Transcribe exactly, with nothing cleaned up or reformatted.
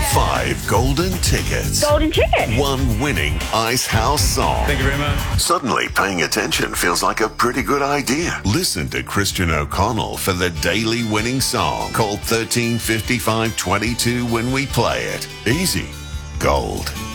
Five golden tickets. Golden ticket. One winning Ice House song. Thank you very much. Suddenly, paying attention feels like a pretty good idea. Listen to Christian O'Connell for the daily winning song. Call thirteen fifty-five twenty-two when we play it. Easy. Gold.